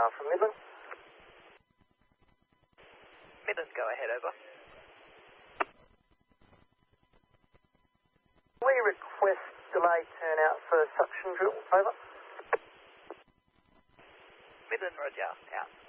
from Midland. Midland, go ahead, over. We request delay turnout for suction drill, over. Midland, roger, out.